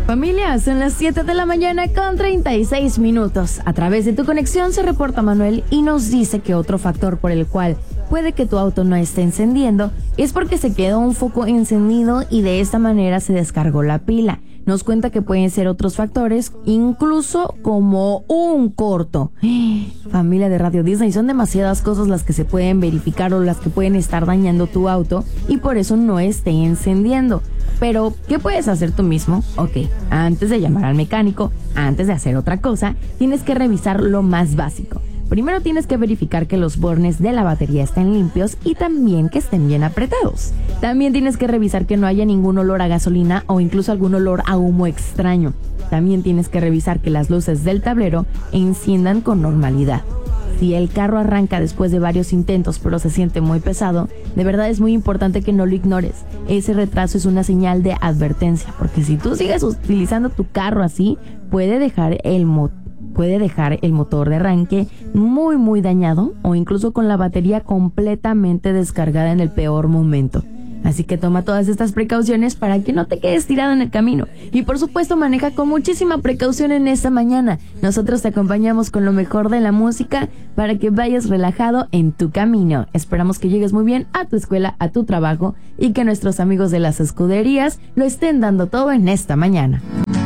Familia, son las 7 de la mañana con 36 minutos. A través de tu conexión se reporta Manuel y nos dice que otro factor por el cual puede que tu auto no esté encendiendo es porque se quedó un foco encendido y de esta manera se descargó la pila. Nos cuenta que pueden ser otros factores, incluso como un corto. Familia de Radio Disney, son demasiadas cosas las que se pueden verificar o las que pueden estar dañando tu auto y por eso no esté encendiendo. Pero, ¿qué puedes hacer tú mismo? Ok, antes de llamar al mecánico, antes de hacer otra cosa, tienes que revisar lo más básico. Primero tienes que verificar que los bornes de la batería estén limpios y también que estén bien apretados. También tienes que revisar que no haya ningún olor a gasolina o incluso algún olor a humo extraño. También tienes que revisar que las luces del tablero enciendan con normalidad. Si el carro arranca después de varios intentos pero se siente muy pesado, de verdad es muy importante que no lo ignores. Ese retraso es una señal de advertencia, porque si tú sigues utilizando tu carro así, puede dejar el motor de arranque muy dañado o incluso con la batería completamente descargada en el peor momento. Así que toma todas estas precauciones para que no te quedes tirado en el camino. Y por supuesto maneja con muchísima precaución en esta mañana. Nosotros te acompañamos con lo mejor de la música para que vayas relajado en tu camino. Esperamos que llegues muy bien a tu escuela, a tu trabajo y que nuestros amigos de las escuderías lo estén dando todo en esta mañana.